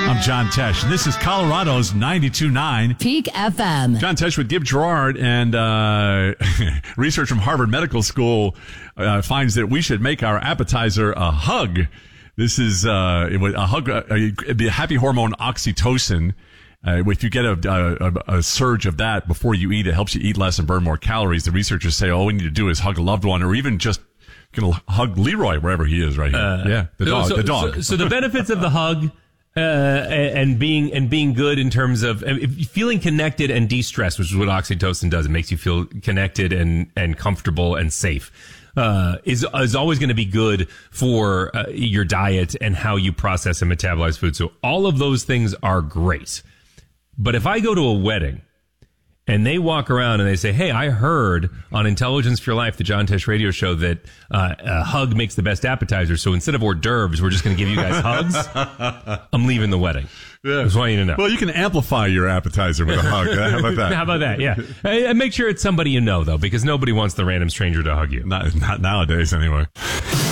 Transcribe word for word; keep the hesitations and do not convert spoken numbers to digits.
I'm John Tesh, and this is Colorado's ninety-two point nine Peak F M. John Tesh with Gib Gerard, and uh, research from Harvard Medical School uh, finds that we should make our appetizer a hug. This is uh, a hug, uh, the happy hormone oxytocin. Uh, if you get a, a, a surge of that before you eat, it helps you eat less and burn more calories. The researchers say all we need to do is hug a loved one, or even just you know, hug Leroy wherever he is right here. Uh, yeah, the dog. So, the dog. So, so the benefits of the hug. Uh, and being and being good in terms of feeling connected and de-stressed, which is what oxytocin does. It makes you feel connected and, and comfortable and safe. Uh, is is always going to be good for uh, your diet and how you process and metabolize food. So all of those things are great. But if I go to a wedding and they walk around and they say, hey, I heard on Intelligence for Your Life, the John Tesh radio show, that uh, a hug makes the best appetizer. So instead of hors d'oeuvres, we're just going to give you guys hugs. I'm leaving the wedding. Yeah. Just want you to know. Well, you can amplify your appetizer with a hug. How about that? How about that? Yeah. And make sure it's somebody you know, though, because nobody wants the random stranger to hug you. Not, not nowadays, anyway.